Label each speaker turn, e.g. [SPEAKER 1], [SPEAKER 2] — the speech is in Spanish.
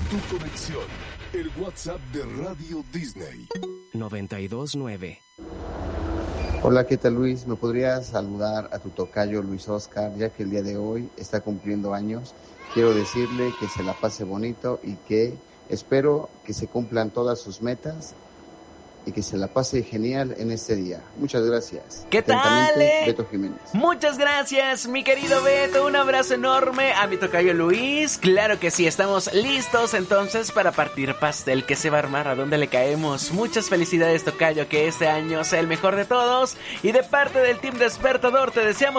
[SPEAKER 1] tu conexión. El WhatsApp de Radio Disney.
[SPEAKER 2] 929.
[SPEAKER 3] Hola, ¿qué tal, Luis? ¿Me podrías saludar a tu tocayo Luis Oscar, ya que el día de hoy está cumpliendo años? Quiero decirle que se la pase bonito y que espero que se cumplan todas sus metas y que se la pase genial en este día. Muchas gracias.
[SPEAKER 4] ¿Qué tal,
[SPEAKER 3] Beto Jiménez.
[SPEAKER 4] Muchas gracias, mi querido Beto. Un abrazo enorme a mi tocayo Luis. Claro que sí, estamos listos entonces para partir pastel. ¿Qué se va a armar? ¿A dónde le caemos? Muchas felicidades, tocayo. Que este año sea el mejor de todos. Y de parte del Team Despertador te deseamos